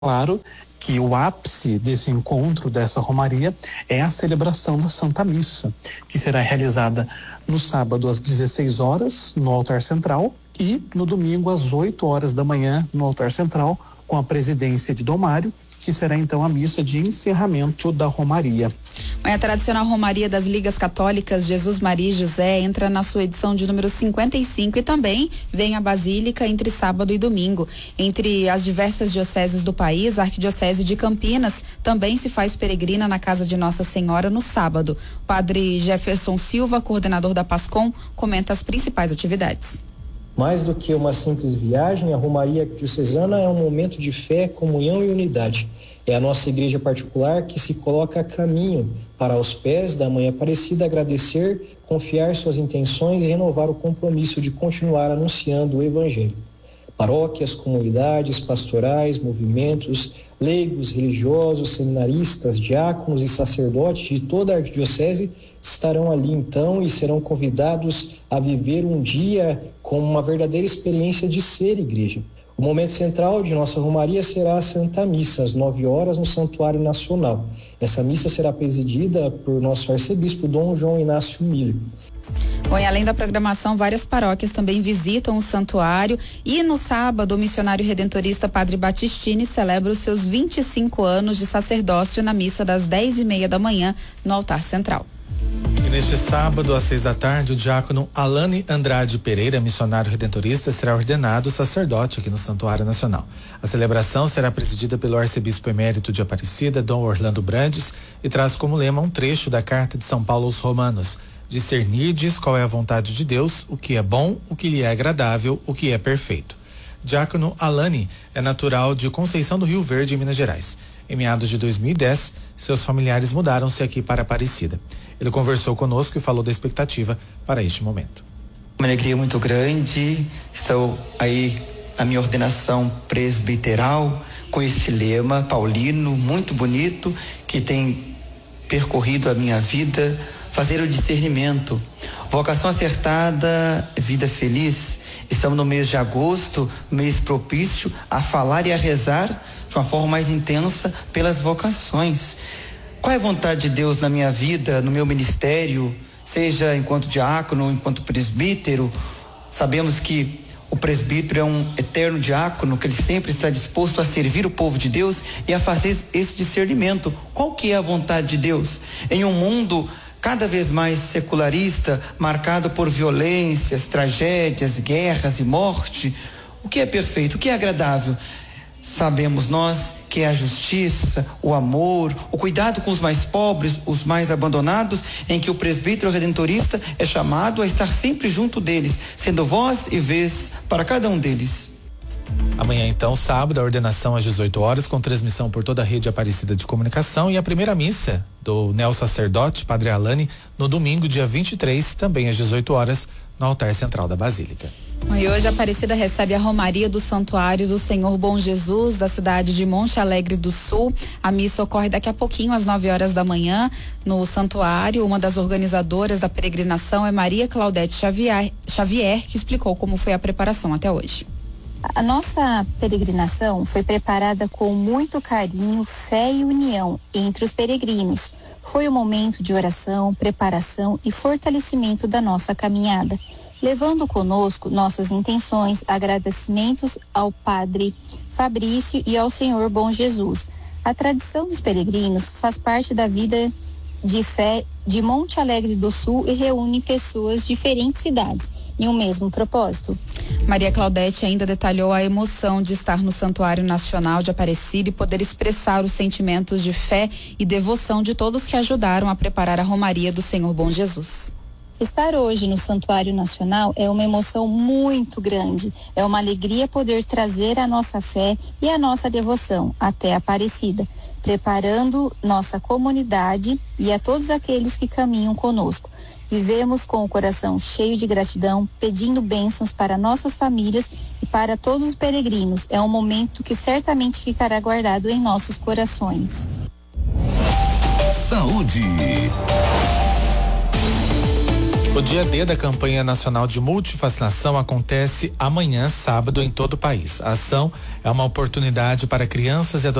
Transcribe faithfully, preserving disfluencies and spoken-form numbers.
Claro que o ápice desse encontro, dessa romaria, é a celebração da Santa Missa, que será realizada no sábado às dezesseis horas no altar central e no domingo às oito horas da manhã no altar central, com a presidência de Dom Mário, que será então a missa de encerramento da romaria. A tradicional romaria das Ligas Católicas Jesus, Maria e José entra na sua edição de número cinquenta e cinco e também vem à Basílica entre sábado e domingo. Entre as diversas dioceses do país, a Arquidiocese de Campinas também se faz peregrina na casa de Nossa Senhora no sábado. O padre Jefferson Silva, coordenador da PASCOM, comenta as principais atividades. Mais do que uma simples viagem, a Romaria Diocesana é um momento de fé, comunhão e unidade. É a nossa igreja particular que se coloca a caminho para aos pés da Mãe Aparecida agradecer, confiar suas intenções e renovar o compromisso de continuar anunciando o Evangelho. Paróquias, comunidades, pastorais, movimentos, leigos, religiosos, seminaristas, diáconos e sacerdotes de toda a arquidiocese estarão ali então e serão convidados a viver um dia com uma verdadeira experiência de ser igreja. O momento central de nossa romaria será a Santa Missa, às nove horas, no Santuário Nacional. Essa missa será presidida por nosso arcebispo Dom João Inácio Miller. Bom, e além da programação, várias paróquias também visitam o santuário e no sábado o missionário redentorista Padre Battistini celebra os seus vinte e cinco anos de sacerdócio na missa das dez e meia da manhã no altar central. E neste sábado, às seis da tarde, o diácono Alane Andrade Pereira, missionário redentorista, será ordenado sacerdote aqui no Santuário Nacional. A celebração será presidida pelo arcebispo emérito de Aparecida, Dom Orlando Brandes, e traz como lema um trecho da carta de São Paulo aos Romanos: discernirdes qual é a vontade de Deus, o que é bom, o que lhe é agradável, o que é perfeito. Diácono Alane é natural de Conceição do Rio Verde, em Minas Gerais. Em meados de dois mil e dez, seus familiares mudaram-se aqui para Aparecida. Ele conversou conosco e falou da expectativa para este momento. Uma alegria muito grande, estou aí na minha ordenação presbiteral com este lema paulino muito bonito que tem percorrido a minha vida: fazer o discernimento, vocação acertada, vida feliz. Estamos no mês de agosto, mês propício a falar e a rezar de uma forma mais intensa pelas vocações. Qual é a vontade de Deus na minha vida, no meu ministério, seja enquanto diácono, enquanto presbítero? Sabemos que o presbítero é um eterno diácono, que ele sempre está disposto a servir o povo de Deus e a fazer esse discernimento. Qual que é a vontade de Deus? Em um mundo cada vez mais secularista, marcado por violências, tragédias, guerras e morte, o que é perfeito, o que é agradável? Sabemos nós que é a justiça, o amor, o cuidado com os mais pobres, os mais abandonados, em que o presbítero redentorista é chamado a estar sempre junto deles, sendo voz e vez para cada um deles. Amanhã, então, sábado, a ordenação às dezoito horas, com transmissão por toda a rede Aparecida de Comunicação, e a primeira missa do neo-sacerdote, Padre Alane, no domingo, dia vinte e três, também às dezoito horas, no altar central da Basílica. E hoje a Aparecida recebe a Romaria do Santuário do Senhor Bom Jesus, da cidade de Monte Alegre do Sul. A missa ocorre daqui a pouquinho, às nove horas da manhã, no santuário. Uma das organizadoras da peregrinação é Maria Claudete Xavier, Xavier, que explicou como foi a preparação até hoje. A nossa peregrinação foi preparada com muito carinho, fé e união entre os peregrinos. Foi um momento de oração, preparação e fortalecimento da nossa caminhada, levando conosco nossas intenções, agradecimentos ao Padre Fabrício e ao Senhor Bom Jesus. A tradição dos peregrinos faz parte da vida de fé de Monte Alegre do Sul e reúne pessoas de diferentes cidades em um mesmo propósito. Maria Claudete ainda detalhou a emoção de estar no Santuário Nacional de Aparecida e poder expressar os sentimentos de fé e devoção de todos que ajudaram a preparar a Romaria do Senhor Bom Jesus. Estar hoje no Santuário Nacional é uma emoção muito grande. É uma alegria poder trazer a nossa fé e a nossa devoção até Aparecida, preparando nossa comunidade e a todos aqueles que caminham conosco. Vivemos com o coração cheio de gratidão, pedindo bênçãos para nossas famílias e para todos os peregrinos. É um momento que certamente ficará guardado em nossos corações. Saúde. O dia D da campanha nacional de multivacinação acontece amanhã, sábado, em todo o país. A ação é uma oportunidade para crianças e adolescentes